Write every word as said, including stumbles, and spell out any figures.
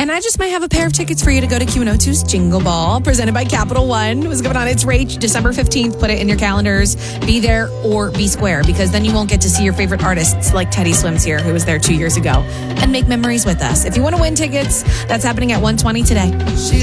And I just might have a pair of tickets for you to go to Q one oh two's Jingle Ball, presented by Capital One. It was going on. It's Rach, December fifteenth. Put it in your calendars. Be there or be square, because then you won't get to see your favorite artists like Teddy Swims here, who was there two years ago, and make memories with us. If you want to win tickets, that's happening at one twenty today. She